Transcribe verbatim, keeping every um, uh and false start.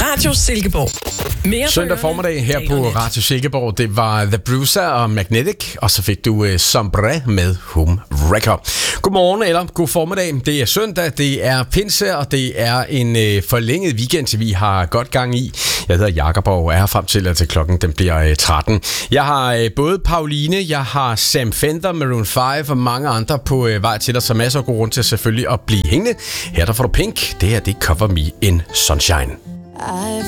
Radio Silkeborg. Mere Søndag formiddag her på Radio Silkeborg, det var The Bruiser og Magnetic, og så fik du uh, Sombre med Home Wrecker. Godmorgen eller god formiddag. Det er søndag, det er pinse, og det er en uh, forlænget weekend, vi har godt gang i. Jeg hedder Jakob og er her frem til, at klokken den bliver uh, tretten. Jeg har uh, både Pauline, jeg har Sam Fender, Maroon fem og mange andre på uh, vej til dig, så masser af god grund til selvfølgelig at blive hængende. Her der får du Pink, det her det er Cover Me in Sunshine.